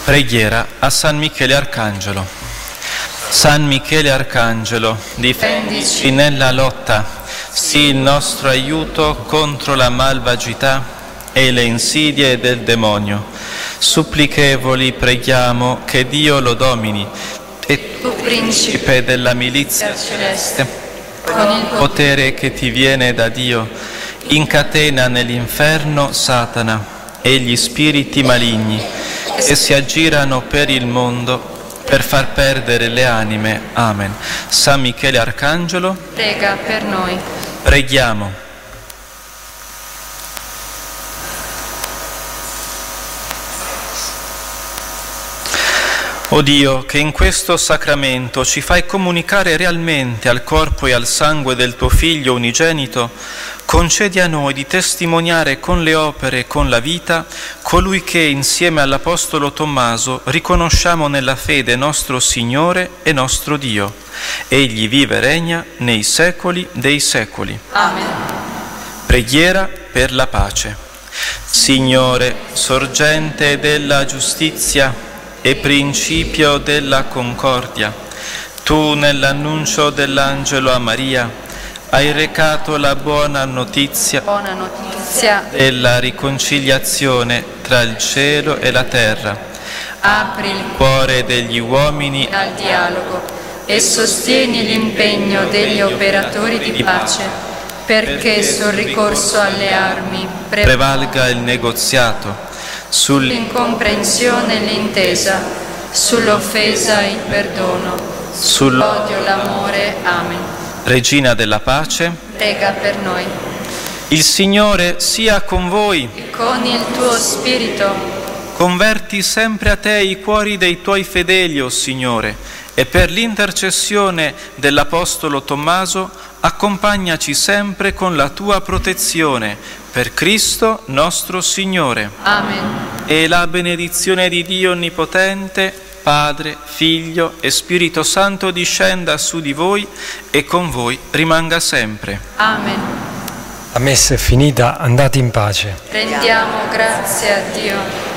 Preghiera a San Michele Arcangelo. San Michele Arcangelo, difendici nella lotta, sii il nostro aiuto contro la malvagità e le insidie del demonio. Supplichevoli preghiamo che Dio lo domini e tu, principe della milizia celeste, con il potere che ti viene da Dio, incatena nell'inferno Satana e gli spiriti maligni che si aggirano per il mondo per far perdere le anime. Amen. San Michele Arcangelo, prega per noi. Preghiamo. O Dio, che in questo sacramento ci fai comunicare realmente al corpo e al sangue del tuo Figlio unigenito, concedi a noi di testimoniare con le opere e con la vita colui che insieme all'Apostolo Tommaso riconosciamo nella fede nostro Signore e nostro Dio. Egli vive e regna nei secoli dei secoli. Amen. Preghiera per la pace. Signore, sorgente della giustizia e principio della concordia, tu nell'annuncio dell'angelo a Maria hai recato la buona notizia della riconciliazione tra il cielo e la terra. Apri il cuore degli uomini al dialogo e sostieni l'impegno degli operatori di pace, perché sul ricorso alle armi prevalga il negoziato, sull'incomprensione l'intesa, sull'offesa il perdono, sull'odio l'amore. Amen. Regina della pace, prega per noi. Il Signore sia con voi. E con il tuo spirito. Converti sempre a te i cuori dei tuoi fedeli, o Signore, e per l'intercessione dell'Apostolo Tommaso accompagnaci sempre con la tua protezione, per Cristo nostro Signore. Amen. E la benedizione di Dio Onnipotente, Padre, Figlio e Spirito Santo discenda su di voi e con voi rimanga sempre. Amen. La messa è finita, andate in pace. Rendiamo grazie a Dio.